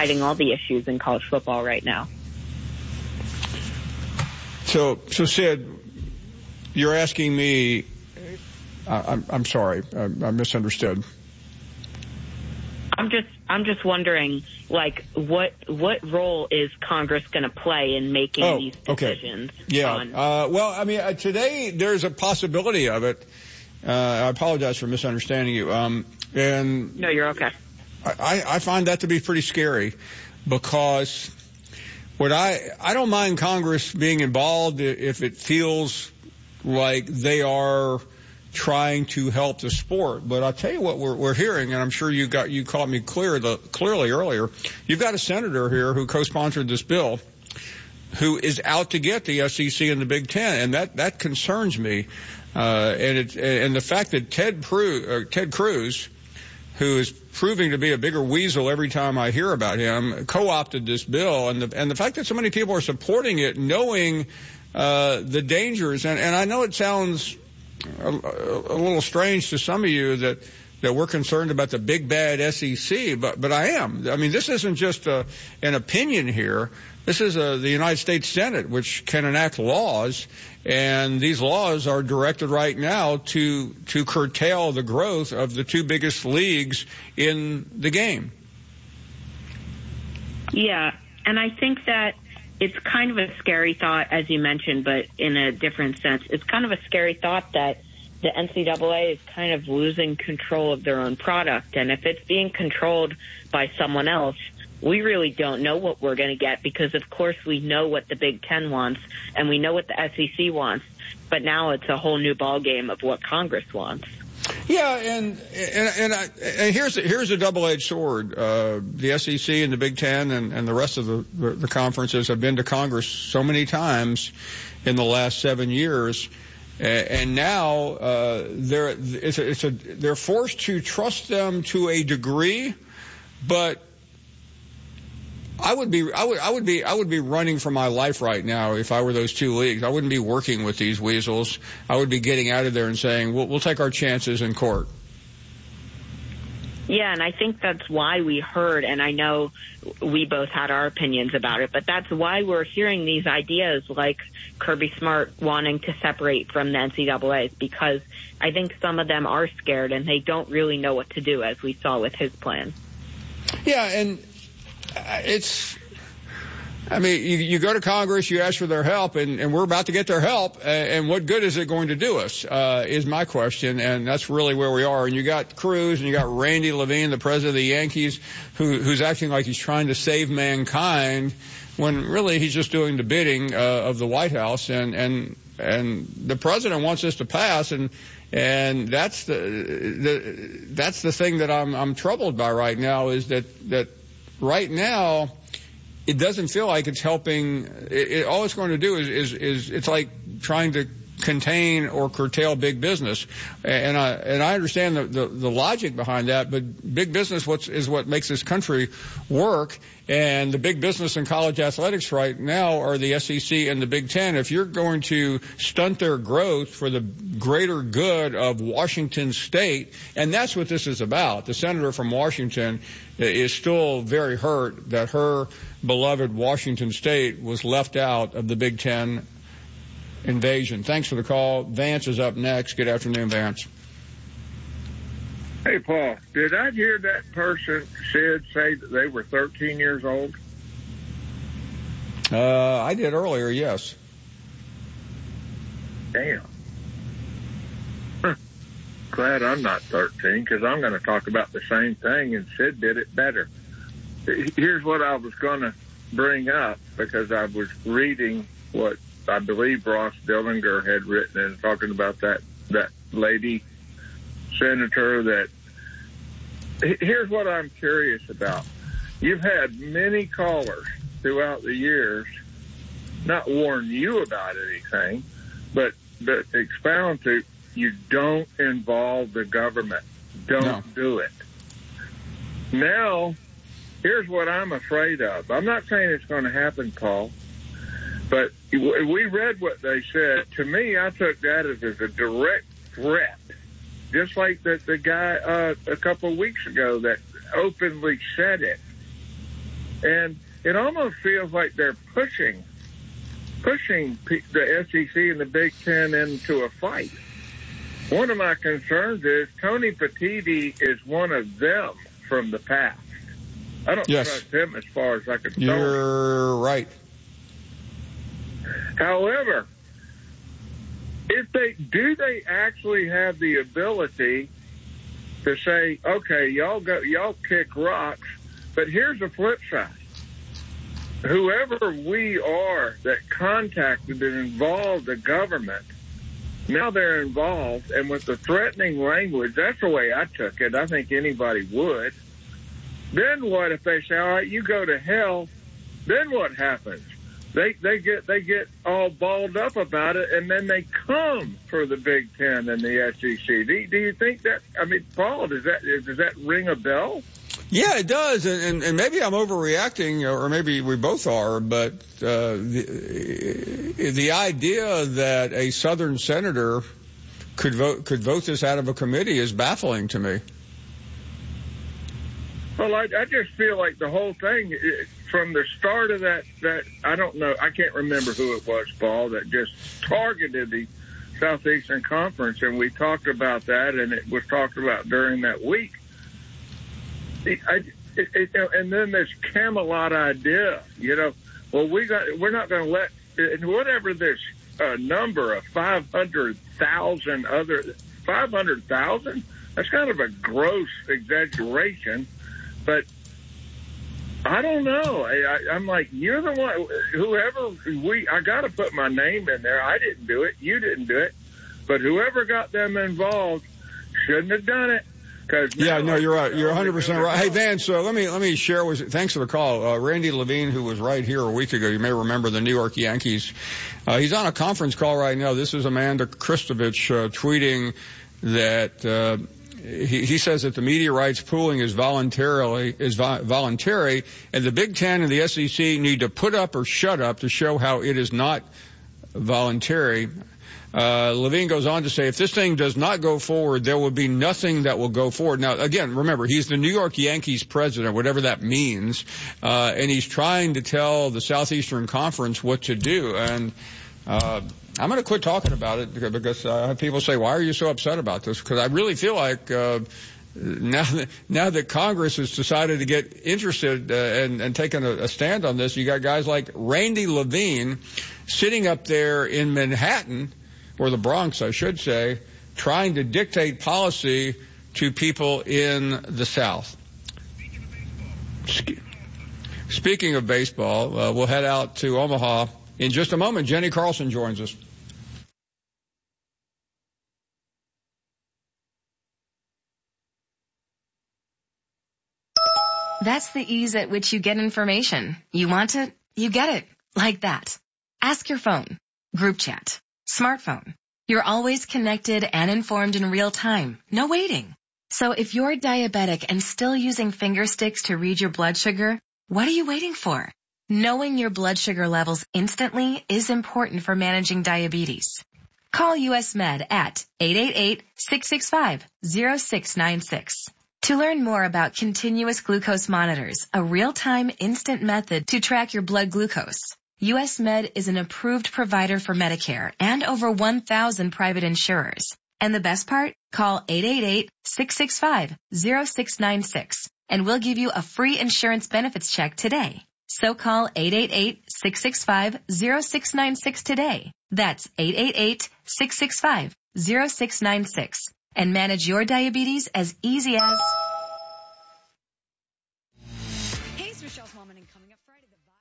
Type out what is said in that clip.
deciding all the issues in college football right now. So Sid, you're asking me, I'm sorry, I misunderstood. I'm just wondering, like, what role is Congress going to play in making these decisions? Okay. Yeah. Well, I mean, today there's a possibility of it. I apologize for misunderstanding you. No, you're okay. I find that to be pretty scary, because I don't mind Congress being involved if it feels like they are trying to help the sport. But I'll tell you what we're hearing, and I'm sure you caught me clearly earlier. You've got a senator here who co-sponsored this bill who is out to get the SEC and the Big Ten, and that concerns me. And the fact that Ted Cruz, who is proving to be a bigger weasel every time I hear about him, co-opted this bill, and the fact that so many people are supporting it, knowing the dangers, and I know it sounds a little strange to some of you that we're concerned about the big bad SEC, but I am. I mean, this isn't just an opinion here. This is the United States Senate, which can enact laws, and these laws are directed right now to curtail the growth of the two biggest leagues in the game. Yeah, and I think that it's kind of a scary thought, as you mentioned, but in a different sense. It's kind of a scary thought that the NCAA is kind of losing control of their own product. And if it's being controlled by someone else, we really don't know what we're going to get, because, of course, we know what the Big Ten wants and we know what the SEC wants. But now it's a whole new ballgame of what Congress wants. Yeah, and here's a double-edged sword. The SEC and the Big Ten and the rest of the conferences have been to Congress so many times in the last 7 years, and now they're forced to trust them to a degree, but I would be running for my life right now if I were those two leagues. I wouldn't be working with these weasels. I would be getting out of there and saying, we'll take our chances in court. Yeah, and I think that's why we heard, and I know we both had our opinions about it, but that's why we're hearing these ideas like Kirby Smart wanting to separate from the NCAA, because I think some of them are scared and they don't really know what to do, as we saw with his plan. Yeah, and you go to Congress, you ask for their help, and we're about to get their help, and what good is it going to do us, is my question, and that's really where we are. And you got Cruz, and you got Randy Levine, the president of the Yankees, who's acting like he's trying to save mankind, when really he's just doing the bidding of the White House, and the president wants this to pass, and that's the thing that I'm troubled by right now, is that right now, it doesn't feel like it's helping. All it's going to do is it's like trying to contain or curtail big business. And I understand the logic behind that, but big business is what makes this country work. And the big business in college athletics right now are the SEC and the Big Ten. If you're going to stunt their growth for the greater good of Washington State, and that's what this is about. The senator from Washington is still very hurt that her beloved Washington State was left out of the Big Ten invasion. Thanks for the call. Vance is up next. Good afternoon, Vance. Hey, Paul, did I hear that person say that they were 13 years old? I did earlier, yes. Damn. Glad I'm not 13, because I'm going to talk about the same thing, and Sid did it better. Here's what I was going to bring up, because I was reading what I believe Ross Dillinger had written and talking about that lady senator. That here's what I'm curious about. You've had many callers throughout the years not warn you about anything, but expound to you don't involve the government. Don't do it. Now, here's what I'm afraid of. I'm not saying it's going to happen, Paul, but we read what they said. To me, I took that as a direct threat, just like the guy a couple of weeks ago that openly said it. And it almost feels like they're pushing the SEC and the Big Ten into a fight. One of my concerns is Tony Petitti is one of them from the past. I don't trust him as far as I can tell. You're right. However, if they actually have the ability to say, okay, y'all kick rocks, but here's the flip side. Whoever we are that contacted and involved the government, now they're involved, and with the threatening language, that's the way I took it. I think anybody would. Then what if they say, all right, you go to hell? Then what happens? They get all balled up about it, and then they come for the Big Ten and the SEC. Do you think that? I mean, Paul, does that ring a bell? Yeah, it does, and maybe I'm overreacting, or maybe we both are. But the idea that a Southern senator could vote this out of a committee is baffling to me. Well, I just feel like the whole thing, from the start of that I don't know, I can't remember who it was, Paul, that just targeted the Southeastern Conference, and we talked about that, and it was talked about during that week. And then this Camelot idea, well, we're not going to let, whatever this number of 500,000, that's kind of a gross exaggeration. But I don't know. I'm like, you're the one, I got to put my name in there. I didn't do it. You didn't do it. But whoever got them involved shouldn't have done it. Yeah, no, you're right. You're 100% right. Hey, Van, so let me share with you. Thanks for the call. Randy Levine, who was right here a week ago, you may remember the New York Yankees. He's on a conference call right now. This is Amanda Kristovich tweeting that he says that the media rights pooling is voluntary, and the Big Ten and the SEC need to put up or shut up to show how it is not voluntary. Levine goes on to say, if this thing does not go forward, there will be nothing that will go forward. Now, again, remember, he's the New York Yankees president, whatever that means, and he's trying to tell the Southeastern Conference what to do. And I'm going to quit talking about it because I have people say, why are you so upset about this? Because I really feel like now that Congress has decided to get interested and taken a stand on this, you got guys like Randy Levine sitting up there in Manhattan, or the Bronx, I should say, trying to dictate policy to people in the South. Speaking of baseball, we'll head out to Omaha in just a moment. Jenny Carlson joins us. That's the ease at which you get information. You want it, you get it. Like that. Ask your phone. Group chat. Smartphone. You're always connected and informed in real time. No waiting. So if you're diabetic and still using finger sticks to read your blood sugar, what are you waiting for? Knowing your blood sugar levels instantly is important for managing diabetes. Call US Med at 888-665-0696. To learn more about continuous glucose monitors, a real-time instant method to track your blood glucose. US Med is an approved provider for Medicare and over 1,000 private insurers. And the best part? Call 888-665-0696 and we'll give you a free insurance benefits check today. So call 888-665-0696 today. That's 888-665-0696 and manage your diabetes as easy as... Hey, it's Michelle Smallman, and coming up Friday, the